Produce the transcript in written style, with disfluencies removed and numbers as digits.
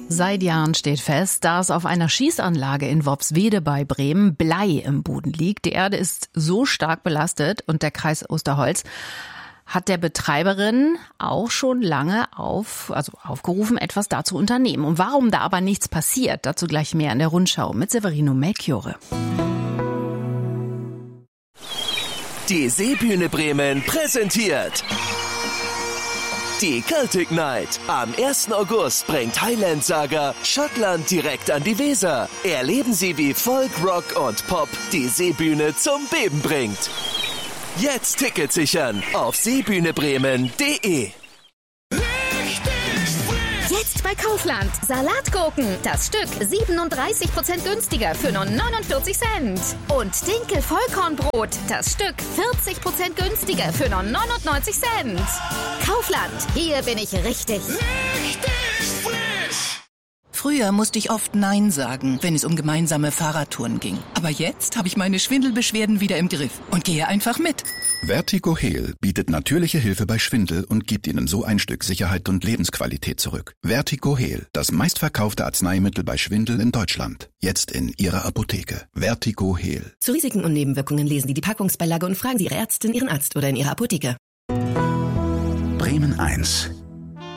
Seit Jahren steht fest, dass auf einer Schießanlage in Worpswede bei Bremen Blei im Boden liegt. Die Erde ist so stark belastet und der Kreis Osterholz hat der Betreiberin auch schon lange aufgerufen, etwas da zu unternehmen. Und warum da aber nichts passiert, dazu gleich mehr in der Rundschau mit Severino Melchiorre. Die Seebühne Bremen präsentiert die Celtic Night. Am 1. August bringt Highland-Saga Schottland direkt an die Weser. Erleben Sie, wie Folk, Rock und Pop die Seebühne zum Beben bringt. Jetzt Tickets sichern auf seebühnebremen.de. Jetzt bei Kaufland. Salatgurken. Das Stück 37% günstiger für nur 49 Cent. Und Dinkel-Vollkornbrot. Das Stück 40% günstiger für nur 99 Cent. Kaufland. Hier bin ich richtig. Früher musste ich oft Nein sagen, wenn es um gemeinsame Fahrradtouren ging. Aber jetzt habe ich meine Schwindelbeschwerden wieder im Griff und gehe einfach mit. Vertigo Heal bietet natürliche Hilfe bei Schwindel und gibt Ihnen so ein Stück Sicherheit und Lebensqualität zurück. Vertigo Heal, das meistverkaufte Arzneimittel bei Schwindel in Deutschland. Jetzt in Ihrer Apotheke. Vertigo Heal. Zu Risiken und Nebenwirkungen lesen Sie die Packungsbeilage und fragen Sie Ihre Ärztin, Ihren Arzt oder in Ihrer Apotheke. Bremen 1